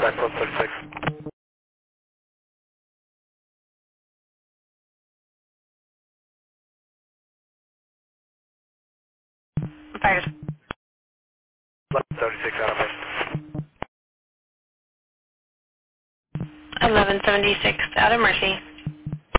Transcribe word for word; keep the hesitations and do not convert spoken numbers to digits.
contact one thirty-six. Fires. eleven thirty-six out of eleven seventy-six out of Mercy.